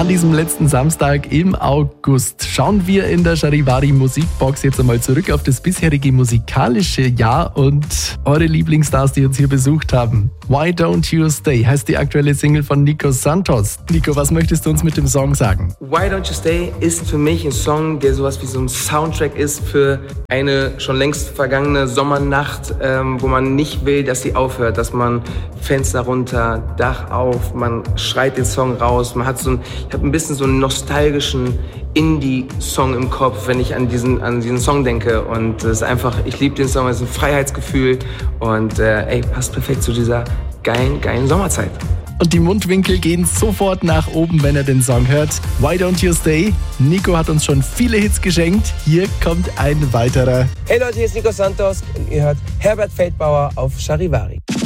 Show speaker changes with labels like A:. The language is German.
A: An diesem letzten Samstag im August schauen wir in der Charivari Musikbox jetzt einmal zurück auf das bisherige musikalische Jahr und eure Lieblingsstars, die uns hier besucht haben. Why Don't You Stay heißt die aktuelle Single von Nico Santos. Nico, was möchtest du uns mit dem Song sagen?
B: Why Don't You Stay ist für mich ein Song, der sowas wie so ein Soundtrack ist für eine schon längst vergangene Sommernacht, wo man nicht will, dass sie aufhört, dass man Fenster runter, Dach auf, man schreit den Song raus, man hat ich habe ein bisschen so einen nostalgischen Indie-Song im Kopf, wenn ich an diesen Song denke. Und es ist einfach, ich liebe den Song, es ist ein Freiheitsgefühl und passt perfekt zu dieser geilen Sommerzeit.
A: Und die Mundwinkel gehen sofort nach oben, wenn er den Song hört. Why Don't You Stay? Nico hat uns schon viele Hits geschenkt. Hier kommt ein weiterer.
B: Hey Leute, hier ist Nico Santos und ihr hört Herbert Feldbauer auf Charivari.